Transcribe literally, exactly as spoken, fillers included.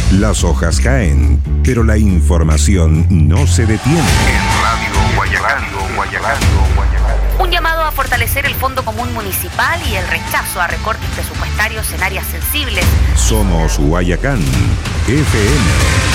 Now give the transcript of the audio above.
Las hojas caen, pero la información no se detiene. En Radio Guayacán, Guayacán, Guayacán. Un llamado a fortalecer el Fondo Común Municipal y el rechazo a recortes presupuestarios en áreas sensibles. Somos Guayacán F M.